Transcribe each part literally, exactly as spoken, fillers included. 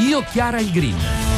Io Chiara il Green.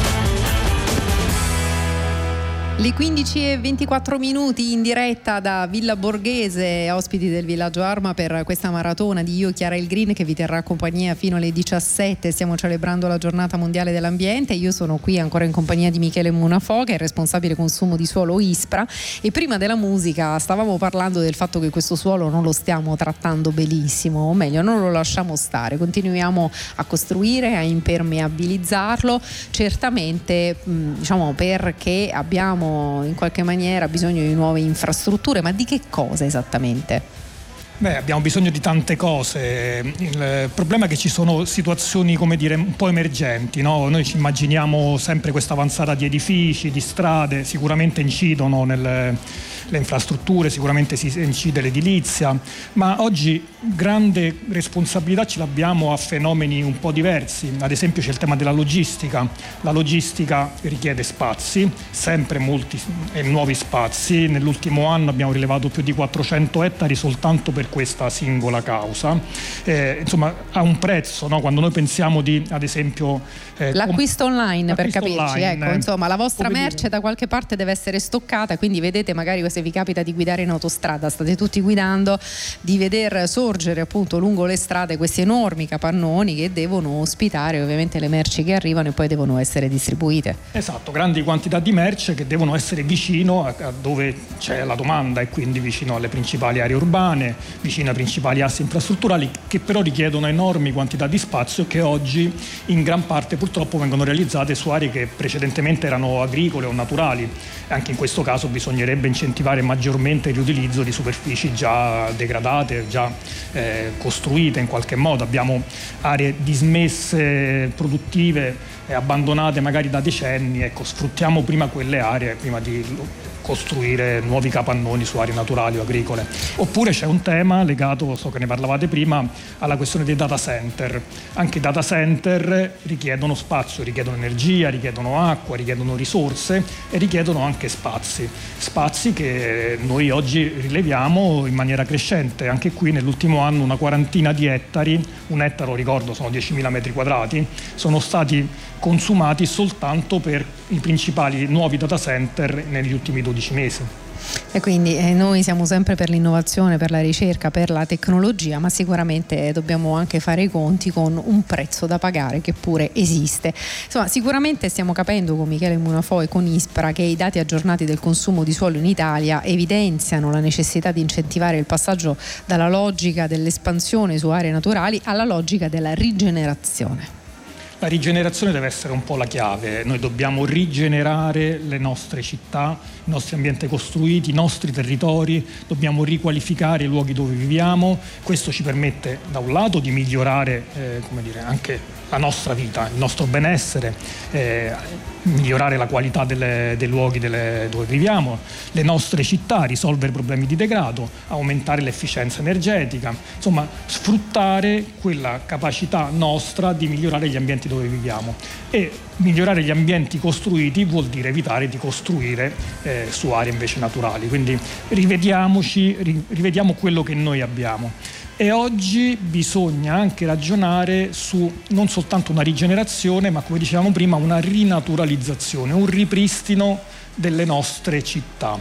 Le quindici e ventiquattro minuti in diretta da Villa Borghese, ospiti del Villaggio Arma per questa maratona di Io Chiara il Green che vi terrà compagnia fino alle diciassette. Stiamo celebrando la giornata mondiale dell'ambiente. Io sono qui ancora in compagnia di Michele Munafò, che è responsabile consumo di suolo ISPRA, e prima della musica stavamo parlando del fatto che questo suolo non lo stiamo trattando benissimo, o meglio non lo lasciamo stare, continuiamo a costruire, a impermeabilizzarlo, certamente mh, diciamo perché abbiamo in qualche maniera bisogno di nuove infrastrutture. Ma di che cosa esattamente? Beh, abbiamo bisogno di tante cose. Il problema è che ci sono situazioni, come dire, un po' emergenti, no? Noi ci immaginiamo sempre questa avanzata di edifici, di strade, sicuramente incidono nelle le infrastrutture, sicuramente si incide l'edilizia, ma oggi grande responsabilità ce l'abbiamo a fenomeni un po' diversi. Ad esempio c'è il tema della logistica. La logistica richiede spazi, sempre molti e nuovi spazi. Nell'ultimo anno abbiamo rilevato più di quattrocento ettari soltanto per questa singola causa. Eh, insomma, ha un prezzo, no? Quando noi pensiamo di, ad esempio, eh, l'acquisto online, l'acquisto per capirci, online, ecco, insomma, la vostra merce dire? da qualche parte deve essere stoccata, quindi vedete, magari se vi capita di guidare in autostrada, state tutti guidando, di veder sorgere appunto lungo le strade questi enormi capannoni che devono ospitare ovviamente le merci che arrivano e poi devono essere distribuite. Esatto, grandi quantità di merce che devono essere vicino a, a dove c'è la domanda, e quindi vicino alle principali aree urbane, vicino ai principali assi infrastrutturali, che però richiedono enormi quantità di spazio che oggi in gran parte purtroppo vengono realizzate su aree che precedentemente erano agricole o naturali. Anche in questo caso bisognerebbe incentivare maggiormente il riutilizzo di superfici già degradate, già eh, costruite in qualche modo. Abbiamo aree dismesse produttive, eh, abbandonate magari da decenni. Ecco, sfruttiamo prima quelle aree prima di costruire nuovi capannoni su aree naturali o agricole. Oppure c'è un tema legato, so che ne parlavate prima, alla questione dei data center. Anche i data center richiedono spazio, richiedono energia, richiedono acqua, richiedono risorse e richiedono anche spazi. Spazi che noi oggi rileviamo in maniera crescente. Anche qui nell'ultimo anno una quarantina di ettari, un ettaro ricordo sono diecimila metri quadrati, sono stati consumati soltanto per i principali nuovi data center negli ultimi dodici mesi. E quindi eh, noi siamo sempre per l'innovazione, per la ricerca, per la tecnologia, ma sicuramente dobbiamo anche fare i conti con un prezzo da pagare che pure esiste. Insomma, sicuramente stiamo capendo con Michele Munafò e con ISPRA che i dati aggiornati del consumo di suolo in Italia evidenziano la necessità di incentivare il passaggio dalla logica dell'espansione su aree naturali alla logica della rigenerazione. La rigenerazione deve essere un po' la chiave. Noi dobbiamo rigenerare le nostre città, i nostri ambienti costruiti, i nostri territori, dobbiamo riqualificare i luoghi dove viviamo. Questo ci permette da un lato di migliorare eh, come dire, anche la nostra vita, il nostro benessere, eh, migliorare la qualità delle, dei luoghi delle, dove viviamo, le nostre città, risolvere problemi di degrado, aumentare l'efficienza energetica, insomma sfruttare quella capacità nostra di migliorare gli ambienti dove viviamo. E migliorare gli ambienti costruiti vuol dire evitare di costruire eh, su aree invece naturali. Quindi rivediamoci, rivediamo quello che noi abbiamo. E oggi bisogna anche ragionare su non soltanto una rigenerazione, ma come dicevamo prima una rinaturalizzazione, un ripristino delle nostre città.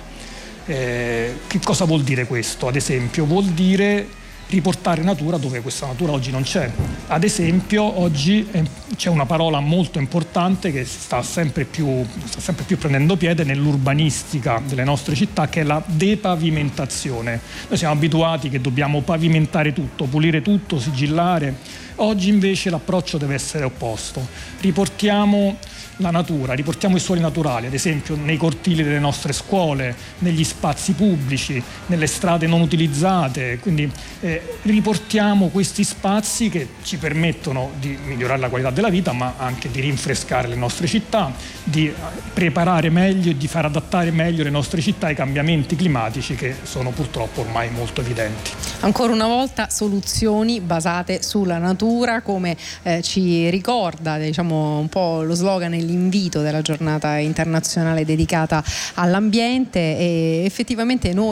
Eh, che cosa vuol dire questo? Ad esempio vuol dire riportare natura dove questa natura oggi non c'è. Ad esempio oggi eh, c'è una parola molto importante che sta sempre più, sta sempre più prendendo piede nell'urbanistica delle nostre città, che è la depavimentazione. Noi siamo abituati che dobbiamo pavimentare tutto, pulire tutto, sigillare. Oggi invece l'approccio deve essere opposto. Riportiamo la natura, riportiamo i suoli naturali, ad esempio nei cortili delle nostre scuole, negli spazi pubblici, nelle strade non utilizzate, quindi eh, riportiamo questi spazi che ci permettono di migliorare la qualità della vita, ma anche di rinfrescare le nostre città, di preparare meglio e di far adattare meglio le nostre città ai cambiamenti climatici che sono purtroppo ormai molto evidenti. Ancora una volta soluzioni basate sulla natura, come eh, ci ricorda, diciamo, un po' lo slogan e l'invito della giornata internazionale dedicata all'ambiente, e effettivamente noi